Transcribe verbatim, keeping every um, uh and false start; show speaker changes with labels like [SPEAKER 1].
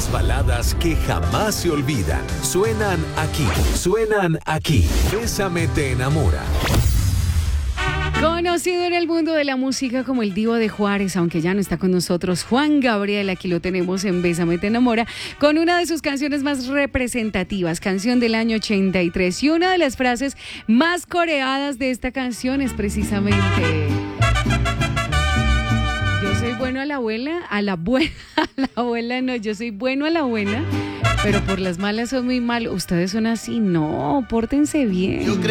[SPEAKER 1] Las baladas que jamás se olvidan. Suenan aquí, suenan aquí. Bésame te enamora.
[SPEAKER 2] Conocido en el mundo de la música como el Divo de Juárez, aunque ya no está con nosotros, Juan Gabriel, aquí lo tenemos en Bésame te enamora, con una de sus canciones más representativas, canción del año ochenta y tres, y una de las frases más coreadas de esta canción es precisamente: yo soy bueno a la abuela, a la buena, a la abuela no, yo soy bueno a la buena, pero por las malas son muy mal. Ustedes son así, no, pórtense bien.